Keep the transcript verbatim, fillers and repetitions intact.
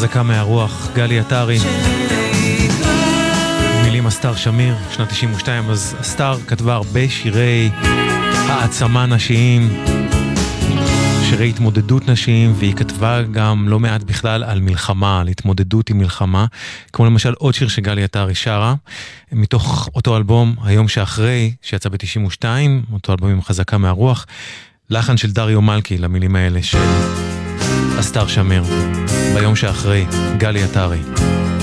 חזקה מהרוח, גלי עטרי. מילים אסתר שמיר, שנת תשעים ושתיים. אז אסתר כתבה הרבה שירי העצמה נשיים, שירי התמודדות נשיים, והיא כתבה גם לא מעט בכלל על מלחמה, על התמודדות עם מלחמה, כמו למשל עוד שיר שגלי עטרי שרה, מתוך אותו אלבום, היום שאחרי, שיצא ב-תשעים ושתיים, אותו אלבום עם חזקה מהרוח, לחן של דריו מלכי למילים האלה של אסתר שמיר, ביום שאחרי, גלי עטרי.